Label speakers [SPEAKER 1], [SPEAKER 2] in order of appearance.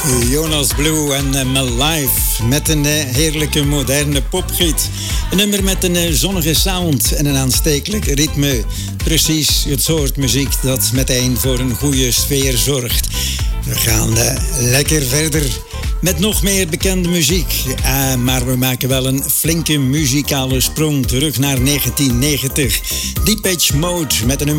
[SPEAKER 1] Jonas Blue en My Life met een heerlijke moderne popgiet. Een nummer met een zonnige sound en een aanstekelijk ritme. Precies het soort muziek dat meteen voor een goede sfeer zorgt. We gaan lekker verder met nog meer bekende muziek. Maar we maken wel een flinke muzikale sprong terug naar 1990. Depeche Mode met een nummer